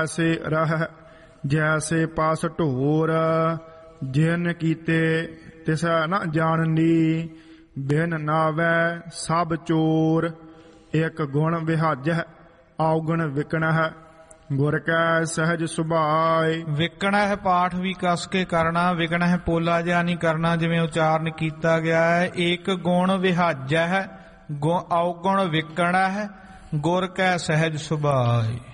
ਐਸੇ ਰਹਿ ਜੈਸੇ ਪਾਸ ਢੋਰ, ਜਿਨ ਕੀਤੇ ਤਿਸੈ ਨ ਜਾਣਨੀ, ਬਿਨ ਨਾਵੈ ਸਭ ਚੋਰ। ਇਕ ਗੁਣ ਵਿਹਾਜਹਿ ਔਗਣ ਵਿਕਣਹਿ, ਗੁਰ ਕੈ ਸਹਿਜ ਸੁਭਾਏ। ਵਿਕਣਾ ਹੈ ਪਾਠ ਵੀ ਕਸ ਕੇ ਕਰਨਾ, ਵਿਕਣਾ ਹੈ ਪੋਲਾ ਜਿਹਾ ਨਹੀਂ ਕਰਨਾ ਜਿਵੇਂ ਉਚਾਰਨ ਕੀਤਾ ਗਿਆ ਹੈ। ਏਕ ਗੁਣ ਵਿਹਾਜੈ ਹੈ, ਔਗੁਣ ਵਿਕਣਾ ਹੈ, ਗੁਰ ਕੈ ਸਹਿਜ ਸੁਭਾਏ।